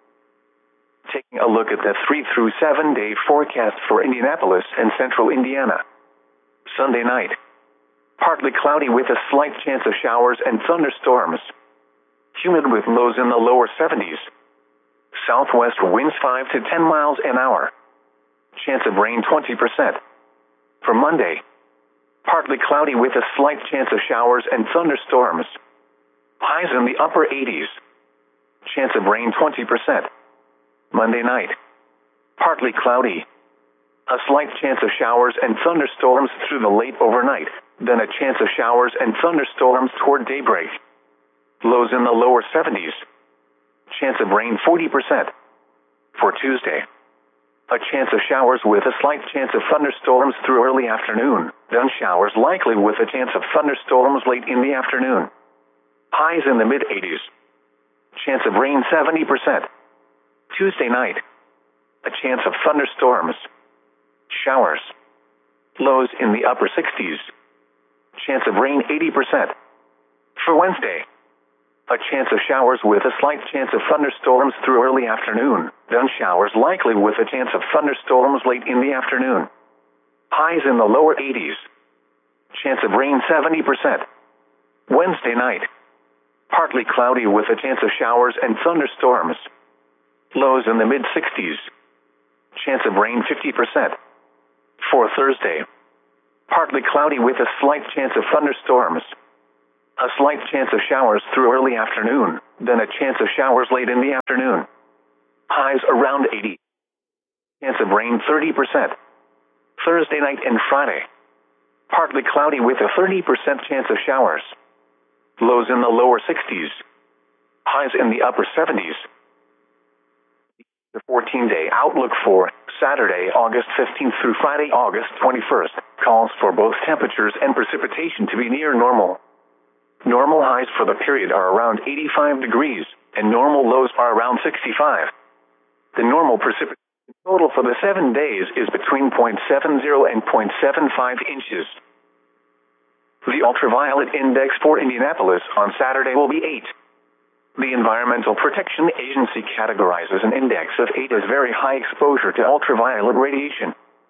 Taking a look at the three through seven day forecast for Indianapolis and central Indiana. Sunday night, partly cloudy with a slight chance of showers and thunderstorms. Humid with lows in the lower seventies. Southwest winds five to ten miles an hour. Chance of rain twenty percent. For Monday, partly cloudy with a slight chance of showers and thunderstorms. Highs in the upper eighties. Chance of rain twenty percent. Monday night, partly cloudy. A slight chance of showers and thunderstorms through the late overnight, then a chance of showers and thunderstorms toward daybreak. Lows in the lower seventies. Chance of rain forty percent. For Tuesday, a chance of showers with a slight chance of thunderstorms through early afternoon, then showers likely with a chance of thunderstorms late in the afternoon. Highs in the mid-eighties. Chance of rain seventy percent. Tuesday night, a chance of thunderstorms. Showers. Lows in the upper sixties. Chance of rain eighty percent. For Wednesday, a chance of showers with a slight chance of thunderstorms through early afternoon, then showers likely with a chance of thunderstorms late in the afternoon. Highs in the lower eighties. Chance of rain seventy percent. Wednesday night, Partly cloudy with a chance of showers and thunderstorms. Lows in the mid sixties. Chance of rain fifty percent. For Thursday, partly cloudy with a slight chance of thunderstorms. A slight chance of showers through early afternoon, then a chance of showers late in the afternoon. Highs around eighty. Chance of rain thirty percent. Thursday night and Friday, partly cloudy with a thirty percent chance of showers. Lows in the lower sixties. Highs in the upper seventies. The fourteen-day outlook for Saturday, August fifteenth through Friday, August twenty-first, calls for both temperatures and precipitation to be near normal. Normal highs for the period are around eighty-five degrees, and normal lows are around sixty-five. The normal precipitation total for the seven days is between zero point seven zero and zero point seven five inches. The ultraviolet index for Indianapolis on Saturday will be eight. The Environmental Protection Agency categorizes an index of eight as very high exposure to ultraviolet radiation.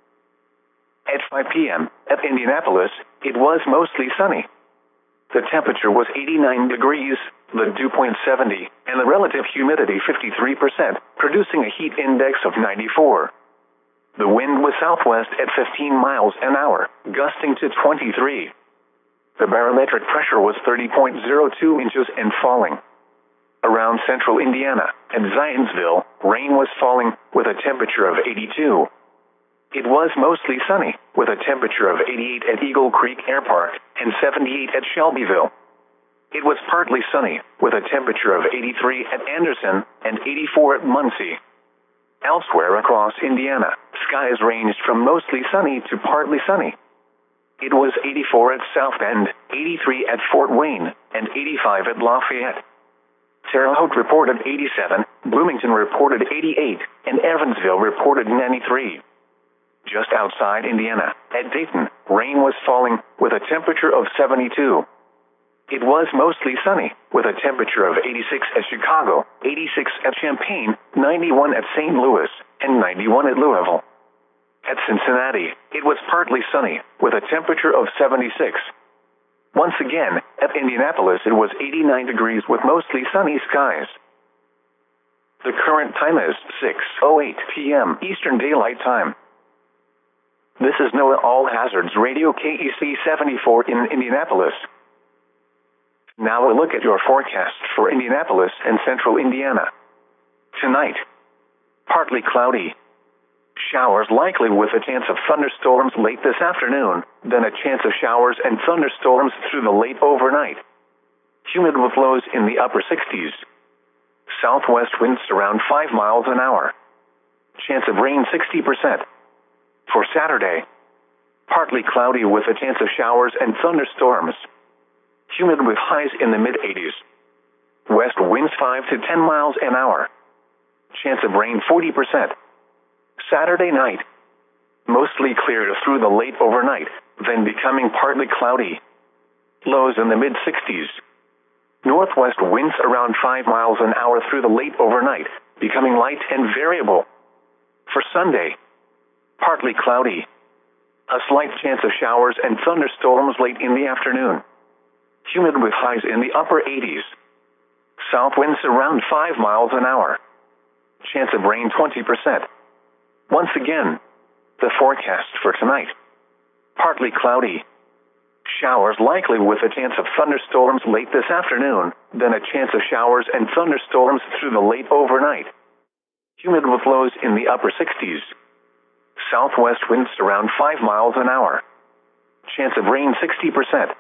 At five p m at Indianapolis, it was mostly sunny. The temperature was eighty-nine degrees, the dew point seventy, and the relative humidity fifty-three percent, producing a heat index of ninety-four. The wind was southwest at fifteen miles an hour, gusting to twenty-three. The barometric pressure was thirty point zero two inches and falling. Around central Indiana and Zionsville, rain was falling with a temperature of eighty-two. It was mostly sunny, with a temperature of eighty-eight at Eagle Creek Air Park and seventy-eight at Shelbyville. It was partly sunny, with a temperature of eighty-three at Anderson and eighty-four at Muncie. Elsewhere across Indiana, skies ranged from mostly sunny to partly sunny. It was eighty-four at South Bend, eighty-three at Fort Wayne, and eighty-five at Lafayette. Terre Haute reported eighty-seven, Bloomington reported eighty-eight, and Evansville reported ninety-three. Just outside Indiana, at Dayton, rain was falling with a temperature of seventy-two. It was mostly sunny, with a temperature of eighty-six at Chicago, eighty-six at Champaign, ninety-one at Saint Louis, and ninety-one at Louisville. At Cincinnati, it was partly sunny, with a temperature of seventy-six. Once again, at Indianapolis it was eighty-nine degrees with mostly sunny skies. The current time is six oh eight p m Eastern Daylight Time. This is NOAA All Hazards Radio K E C seventy-four in Indianapolis. Now a look at your forecast for Indianapolis and central Indiana. Tonight, partly cloudy. Showers likely with a chance of thunderstorms late this afternoon, then a chance of showers and thunderstorms through the late overnight. Humid with lows in the upper sixties. Southwest winds around five miles an hour. Chance of rain sixty percent. For Saturday, partly cloudy with a chance of showers and thunderstorms. Humid with highs in the mid eighties. West winds five to ten miles an hour. Chance of rain forty percent. Saturday night, mostly clear through the late overnight, then becoming partly cloudy. Lows in the mid sixties. Northwest winds around five miles an hour through the late overnight, becoming light and variable. For Sunday, partly cloudy. A slight chance of showers and thunderstorms late in the afternoon. Humid with highs in the upper eighties. South winds around five miles an hour. Chance of rain twenty percent. Once again, the forecast for tonight. Partly cloudy. Showers likely with a chance of thunderstorms late this afternoon, then a chance of showers and thunderstorms through the late overnight. Humid with lows in the upper sixties. Southwest winds around five miles an hour. Chance of rain sixty percent.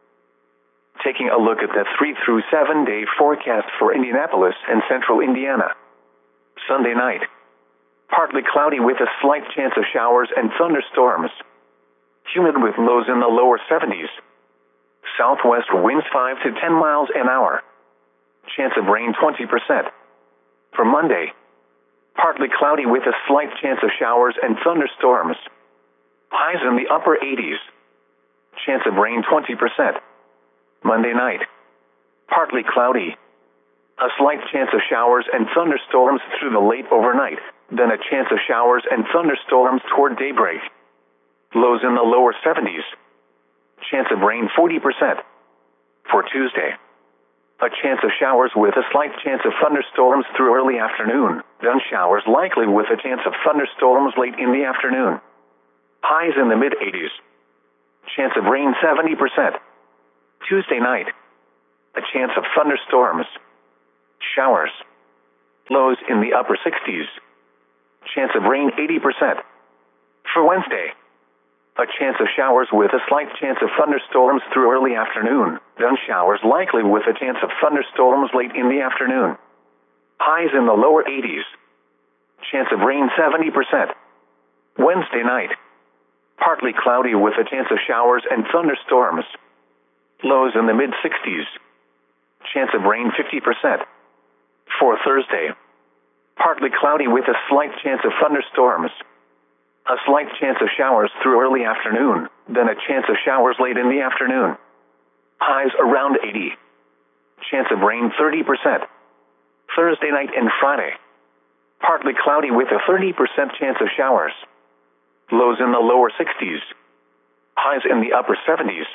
Taking a look at the three through seven day forecast for Indianapolis and central Indiana. Sunday night. Partly cloudy with a slight chance of showers and thunderstorms. Humid with lows in the lower seventies. Southwest winds five to ten miles an hour. Chance of rain twenty percent. For Monday, partly cloudy with a slight chance of showers and thunderstorms. Highs in the upper eighties. Chance of rain twenty percent. Monday night, partly cloudy. A slight chance of showers and thunderstorms through the late overnight, then a chance of showers and thunderstorms toward daybreak. Lows in the lower seventies. Chance of rain forty percent. For Tuesday, A chance of showers with a slight chance of thunderstorms through early afternoon, then showers likely with a chance of thunderstorms late in the afternoon. Highs in the mid eighties. Chance of rain seventy percent. Tuesday night. A chance of thunderstorms. Showers. Lows in the upper sixties. Chance of rain eighty percent. For Wednesday. A chance of showers with a slight chance of thunderstorms through early afternoon, then showers likely with a chance of thunderstorms late in the afternoon. Highs in the lower eighties. Chance of rain seventy percent. Wednesday night. Partly cloudy with a chance of showers and thunderstorms. Lows in the mid sixties. Chance of rain fifty percent. For Thursday. Partly cloudy with a slight chance of thunderstorms. A slight chance of showers through early afternoon, then a chance of showers late in the afternoon. Highs around eighty. Chance of rain thirty percent. Thursday night and Friday. Partly cloudy with a thirty percent chance of showers. Lows in the lower sixties. Highs in the upper seventies.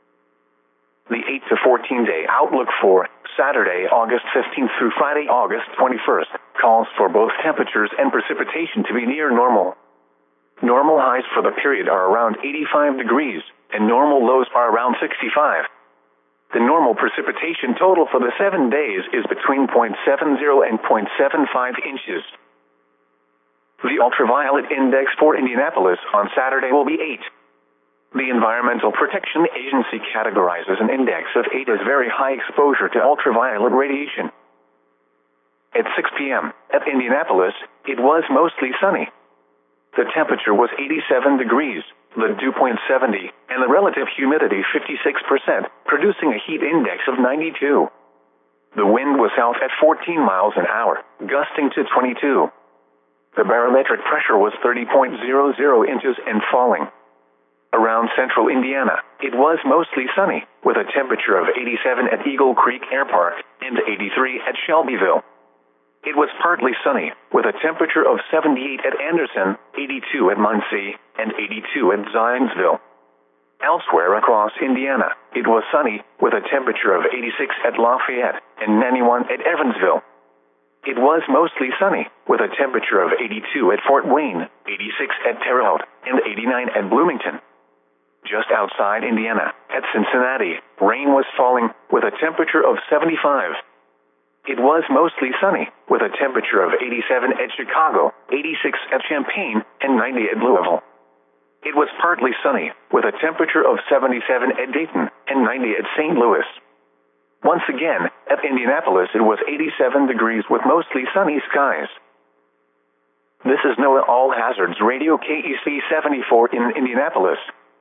The eight to fourteen day outlook for Saturday, August fifteenth through Friday, August twenty-first, calls for both temperatures and precipitation to be near normal. Normal highs for the period are around eighty-five degrees, and normal lows are around sixty-five. The normal precipitation total for the seven days is between zero point seven zero and zero point seven five inches. The ultraviolet index for Indianapolis on Saturday will be eight. The Environmental Protection Agency categorizes an index of eight as very high exposure to ultraviolet radiation. At six p m at Indianapolis, it was mostly sunny. The temperature was eighty-seven degrees, the dew point seventy, and the relative humidity fifty-six percent, producing a heat index of ninety-two. The wind was south at fourteen miles an hour, gusting to twenty-two. The barometric pressure was thirty point zero zero inches and falling. Around central Indiana, it was mostly sunny, with a temperature of eighty-seven at Eagle Creek Air Park and eighty-three at Shelbyville. It was partly sunny, with a temperature of seventy-eight at Anderson, eighty-two at Muncie, and eighty-two at Zionsville. Elsewhere across Indiana, it was sunny, with a temperature of eighty-six at Lafayette and ninety-one at Evansville. It was mostly sunny, with a temperature of eighty-two at Fort Wayne, eighty-six at Terre Haute, and eighty-nine at Bloomington. Just outside Indiana, at Cincinnati, rain was falling, with a temperature of seventy-five. It was mostly sunny, with a temperature of eighty-seven at Chicago, eighty-six at Champaign, and ninety at Louisville. It was partly sunny, with a temperature of seventy-seven at Dayton, and ninety at Saint Louis. Once again, at Indianapolis it was eighty-seven degrees with mostly sunny skies. This is NOAA All Hazards Radio K E C seventy-four in Indianapolis.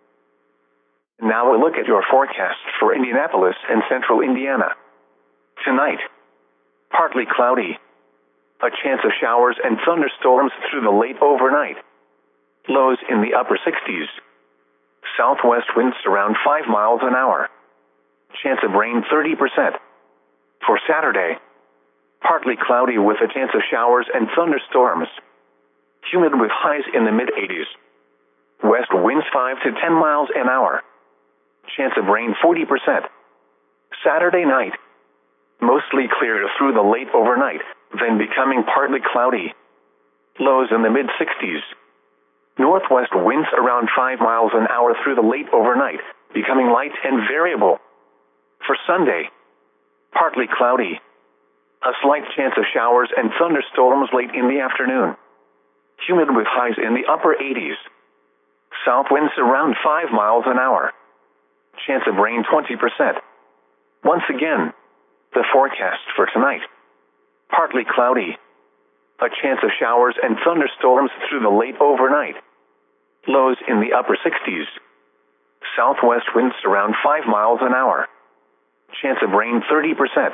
Now a look at your forecast for Indianapolis and central Indiana. Tonight. Partly cloudy. A chance of showers and thunderstorms through the late overnight. Lows in the upper sixties. Southwest winds around five miles an hour. Chance of rain thirty percent. For Saturday. Partly cloudy with a chance of showers and thunderstorms. Humid with highs in the mid eighties. West winds five to ten miles an hour. Chance of rain forty percent. Saturday night. Mostly clear through the late overnight, then becoming partly cloudy. Lows in the mid sixties. Northwest winds around five miles an hour through the late overnight, becoming light and variable. For Sunday. Partly cloudy. A slight chance of showers and thunderstorms late in the afternoon. Humid with highs in the upper eighties. South winds around five miles an hour. Chance of rain twenty percent. Once again, the forecast for tonight. Partly cloudy. A chance of showers and thunderstorms through the late overnight. Lows in the upper sixties. Southwest winds around five miles an hour. Chance of rain thirty percent.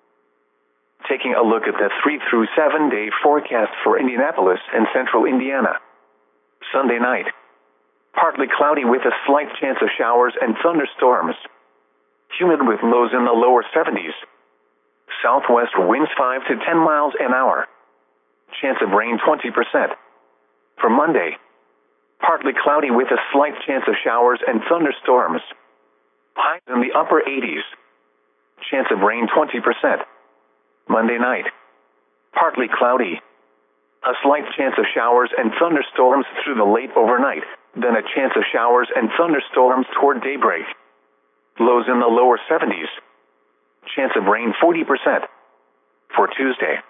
Taking a look at the three through seven day forecast for Indianapolis and central Indiana. Sunday night. Partly cloudy with a slight chance of showers and thunderstorms. Humid with lows in the lower seventies. Southwest winds five to ten miles an hour. Chance of rain twenty percent. For Monday. Partly cloudy with a slight chance of showers and thunderstorms. Highs in the upper eighties. Chance of rain twenty percent. Monday night. Partly cloudy. A slight chance of showers and thunderstorms through the late overnight, then a chance of showers and thunderstorms toward daybreak. Lows in the lower seventies. Chance of rain forty percent. For Tuesday.